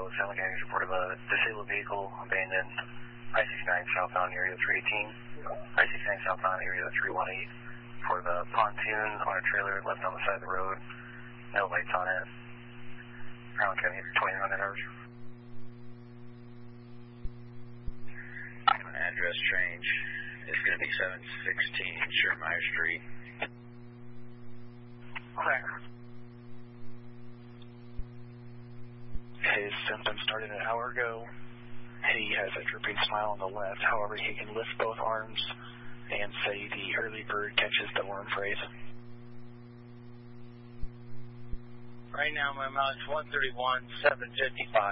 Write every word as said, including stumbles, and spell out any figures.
San County report of a disabled vehicle abandoned I sixty-nine southbound area three eighteen, I sixty-nine southbound area three eighteen for the pontoon on a trailer left on the side of the road. No lights on it. Brown County, twenty hundred hours. Address change is going to be seven sixteen Schermeyer Street. Cracker. His symptoms started an hour ago. He has a drooping smile on the left. However, he can lift both arms and say the early bird catches the worm phrase. Right now, my mileage one thirty-one, seven fifty-five.